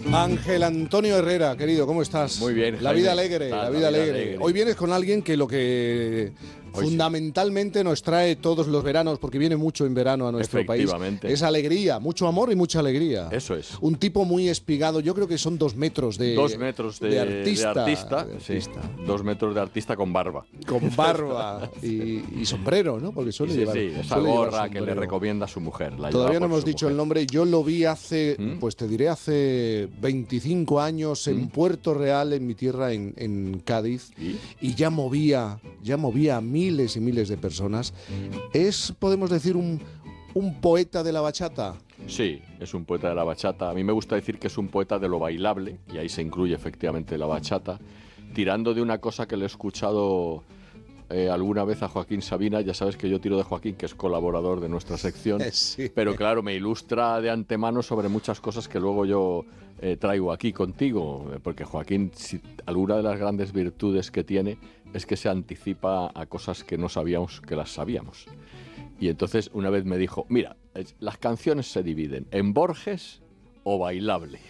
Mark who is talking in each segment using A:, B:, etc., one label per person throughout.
A: Ángel Antonio Herrera, querido, ¿cómo estás?
B: Muy bien,
A: La
B: Jaime.
A: vida alegre, la vida alegre. Hoy vienes con alguien que lo que fundamentalmente nos trae todos los veranos, porque viene mucho en verano a nuestro país, es alegría, mucho amor y mucha alegría.
B: Eso es.
A: Un tipo muy espigado, yo creo que son 2 metros de...
B: 2 metros de artista. Sí, 2 metros de artista con barba.
A: Con barba y sombrero, ¿no? Porque suele llevar...
B: Sí, esa gorra que le recomienda a su mujer.
A: Todavía no hemos dicho el nombre. Yo lo vi hace, pues te diré, hace 25 años en Puerto Real, en mi tierra, en Cádiz, y ya movía a miles y miles de personas. ¿Es, podemos decir, un poeta de la bachata?
B: Sí, es un poeta de la bachata. A mí me gusta decir que es un poeta de lo bailable, y ahí se incluye efectivamente la bachata, tirando de una cosa que le he escuchado alguna vez a Joaquín Sabina. Ya sabes que yo tiro de Joaquín, que es colaborador de nuestra sección, sí. Pero claro, me ilustra de antemano sobre muchas cosas que luego yo traigo aquí contigo, porque Joaquín, alguna de las grandes virtudes que tiene es que se anticipa a cosas que no sabíamos que las sabíamos. Y entonces una vez me dijo, mira, las canciones se dividen en Borges o bailable.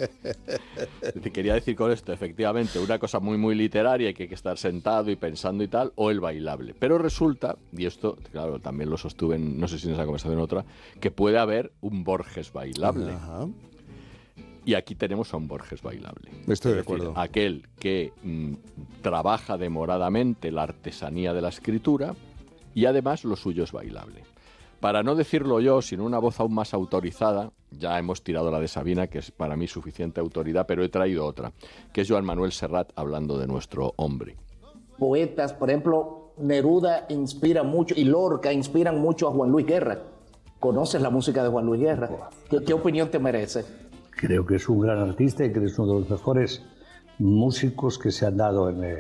B: Quería decir con esto, efectivamente, una cosa muy muy literaria, que hay que estar sentado y pensando y tal, o el bailable. Pero resulta, y esto, claro, también lo sostuve, no sé si en esa conversación o en otra, que puede haber un Borges bailable. Ajá. Y aquí tenemos a un Borges bailable.
A: Estoy de acuerdo.
B: Aquel que trabaja demoradamente la artesanía de la escritura y además lo suyo es bailable. Para no decirlo yo, sino una voz aún más autorizada, ya hemos tirado la de Sabina, que es para mí suficiente autoridad, pero he traído otra, que es Joan Manuel Serrat hablando de nuestro hombre.
C: Poetas, por ejemplo, Neruda inspira mucho y Lorca inspiran mucho a Juan Luis Guerra. ¿Conoces la música de Juan Luis Guerra? ¿Qué opinión te merece?
D: Creo que es un gran artista y que es uno de los mejores músicos que se han dado en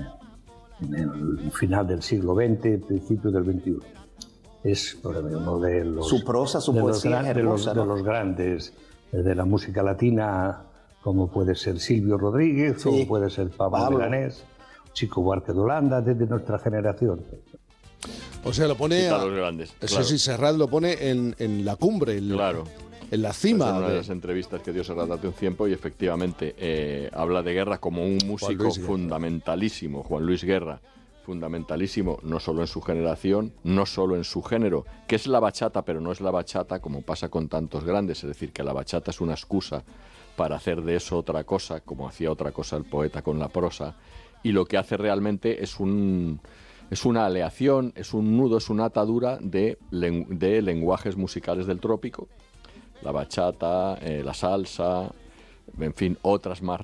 D: el final del siglo XX, principio del XXI. Es uno de los...
C: Su prosa, su poesía es hermosa,
D: de los grandes de la música latina, como puede ser Silvio Rodríguez, como puede ser Pablo Milanés, Chico Buarque de Holanda, desde nuestra generación.
A: O sea, lo pone...
B: los grandes, claro.
A: Sí, Serrat lo pone en la cumbre.
B: Claro.
A: En la cima.
B: Es una de las entrevistas que dio Serrat hace un tiempo y efectivamente habla de Guerra como un músico fundamentalísimo, Juan Luis Guerra, fundamentalísimo, no solo en su generación, no solo en su género, que es la bachata, pero no es la bachata como pasa con tantos grandes, es decir, que la bachata es una excusa para hacer de eso otra cosa, como hacía otra cosa el poeta con la prosa, y lo que hace realmente es una aleación, es un nudo, es una atadura de lenguajes musicales del trópico, la bachata, la salsa, en fin, otras más